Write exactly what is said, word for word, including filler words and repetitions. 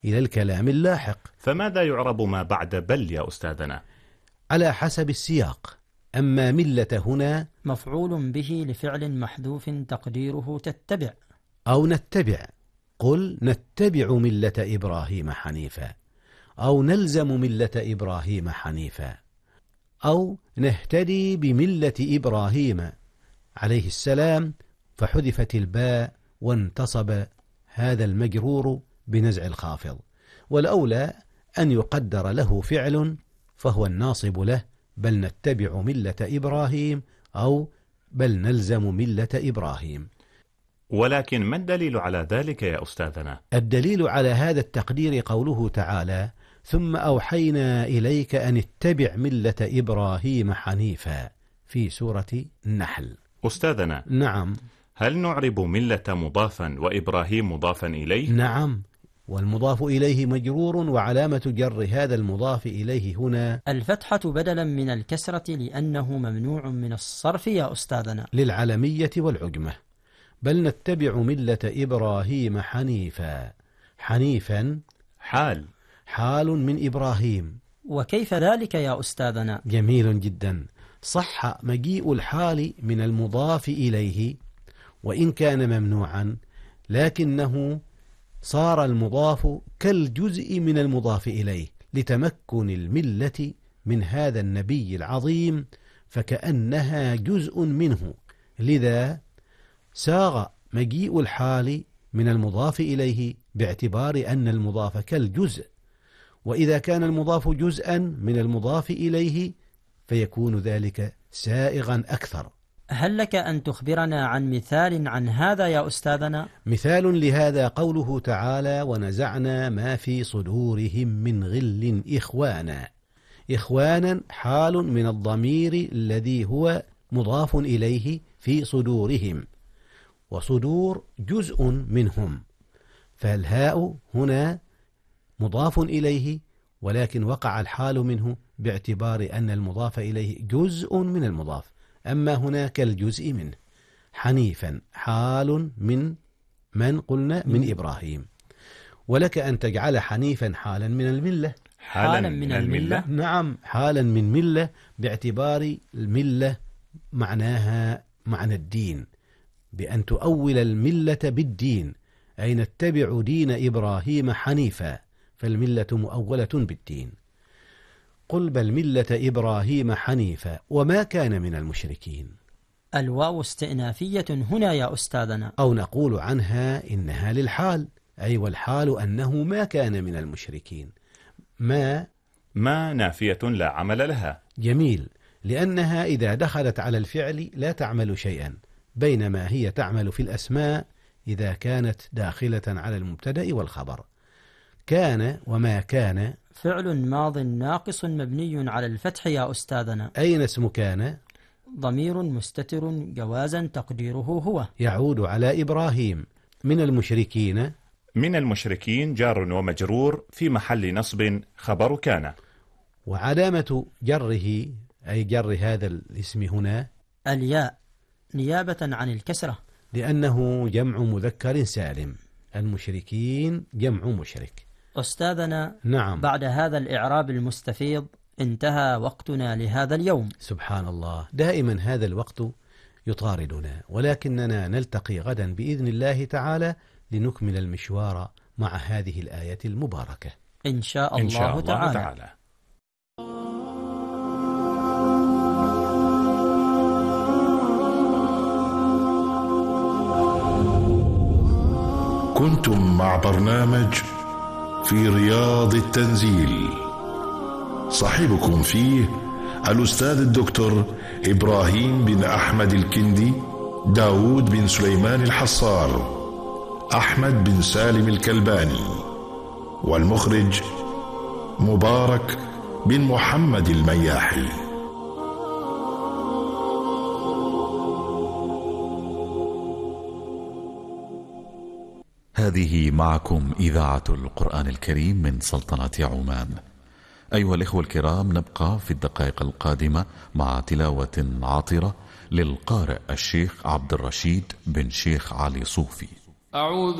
إلى الكلام اللاحق. فماذا يعرب ما بعد بل يا أستاذنا؟ على حسب السياق. أما ملة هنا مفعول به لفعل محذوف تقديره تتبع أو نتبع. قل نتبع ملة إبراهيم حنيفا، أو نلزم ملة إبراهيم حنيفا، أو نهتدي بملة إبراهيم عليه السلام، فحذفت الباء وانتصب هذا المجرور بنزع الخافض، والأولى أن يقدر له فعل فهو الناصب له، بل نتبع ملة إبراهيم أو بل نلزم ملة إبراهيم. ولكن ما الدليل على ذلك يا أستاذنا؟ الدليل على هذا التقدير قوله تعالى: ثم أوحينا إليك أن اتبع ملة إبراهيم حنيفا، في سورة النحل. أستاذنا، نعم. هل نعرب ملة مضافا وإبراهيم مضافا إليه؟ نعم، والمضاف إليه مجرور، وعلامة جر هذا المضاف إليه هنا الفتحة بدلا من الكسرة لأنه ممنوع من الصرف يا أستاذنا، للعلمية والعجمة. بل نتبع ملة إبراهيم حنيفا. حنيفا حال حال من إبراهيم. وكيف ذلك يا أستاذنا؟ جميل جدا. صح مجيء الحال من المضاف إليه وإن كان ممنوعا، لكنه صار المضاف كالجزء من المضاف إليه لتمكن الملة من هذا النبي العظيم، فكأنها جزء منه، لذا ساغ مجيء الحال من المضاف إليه باعتبار أن المضاف كالجزء، وإذا كان المضاف جزءا من المضاف إليه فيكون ذلك سائغا أكثر. هل لك أن تخبرنا عن مثال عن هذا يا أستاذنا؟ مثال لهذا قوله تعالى: ونزعنا ما في صدورهم من غل إخوانا. إخوانا حال من الضمير الذي هو مضاف إليه في صدورهم، وصدور جزء منهم، فالهاء هنا مضاف إليه، ولكن وقع الحال منه باعتبار أن المضاف إليه جزء من المضاف، أما هناك الجزء منه. حنيفا حال من من قلنا من إبراهيم، ولك أن تجعل حنيفا حالا من الملة. حالا من الملة؟ نعم، حالا من ملة، باعتبار الملة معناها معنى الدين، بأن تؤول الملة بالدين، أي نتبع دين إبراهيم حنيفا، فالملة مؤولة بالدين. قل بل ملة إبراهيم حنيفا وما كان من المشركين. الواو استئنافية هنا يا أستاذنا، أو نقول عنها إنها للحال، أي والحال أنه ما كان من المشركين. ما ما نافية لا عمل لها. جميل، لأنها إذا دخلت على الفعل لا تعمل شيئا، بينما هي تعمل في الأسماء إذا كانت داخلة على المبتدأ والخبر. كان وما كان فعل ماض ناقص مبني على الفتح يا أستاذنا. أين اسم كان؟ ضمير مستتر جوازا تقديره هو، يعود على إبراهيم. من المشركين من المشركين جار ومجرور في محل نصب خبر كان، وعلامة جره أي جر هذا الاسم هنا الياء نيابة عن الكسرة، لأنه جمع مذكر سالم. المشركين جمع مشرك. أستاذنا، نعم. بعد هذا الإعراب المستفيض انتهى وقتنا لهذا اليوم. سبحان الله، دائما هذا الوقت يطاردنا، ولكننا نلتقي غدا بإذن الله تعالى لنكمل المشوار مع هذه الآية المباركة إن شاء الله, إن شاء الله تعالى, تعالى. كنتم مع برنامج في رياض التنزيل، صاحبكم فيه الأستاذ الدكتور إبراهيم بن أحمد الكندي، داود بن سليمان الحصار، أحمد بن سالم الكلباني، والمخرج مبارك بن محمد المياحي. هذه معكم إذاعة القرآن الكريم من سلطنة عمان. أيها الإخوة الكرام، نبقى في الدقائق القادمة مع تلاوة عاطرة للقارئ الشيخ عبد الرشيد بن شيخ علي صوفي. أعوذ